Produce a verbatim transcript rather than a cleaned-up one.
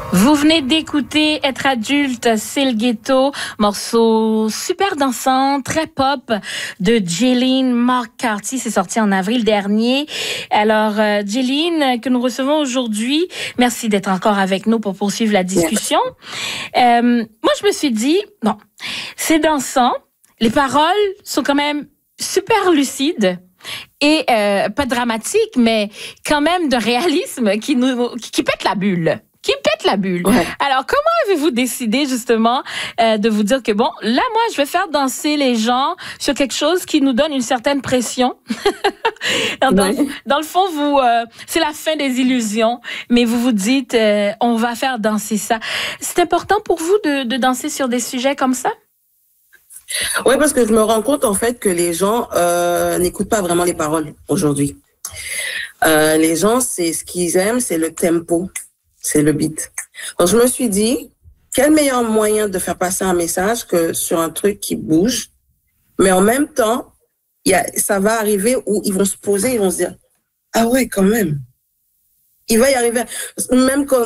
Vous venez d'écouter Être adulte, c'est le ghetto, morceau super dansant, très pop de Jayleen McCarthy, c'est sorti en avril dernier. Alors, euh, Jayleen, que nous recevons aujourd'hui, merci d'être encore avec nous pour poursuivre la discussion. Euh, moi, je me suis dit, bon, c'est dansant, les paroles sont quand même super lucides. Et euh, pas dramatique, mais quand même de réalisme qui nous qui, qui pète la bulle. Qui pète la bulle. Ouais. Alors, comment avez-vous décidé, justement, euh, de vous dire que, bon, là, moi, je vais faire danser les gens sur quelque chose qui nous donne une certaine pression. dans, ouais. dans le fond, vous, euh, c'est la fin des illusions, mais vous vous dites, euh, on va faire danser ça. C'est important pour vous de, de danser sur des sujets comme ça? Oui, parce que je me rends compte, en fait, que les gens euh, n'écoutent pas vraiment les paroles aujourd'hui. Euh, les gens, c'est ce qu'ils aiment, c'est le tempo. C'est le beat. Donc, je me suis dit, quel meilleur moyen de faire passer un message que sur un truc qui bouge, mais en même temps, il y a, ça va arriver où ils vont se poser, ils vont se dire, ah ouais, quand même. Il va y arriver, même quand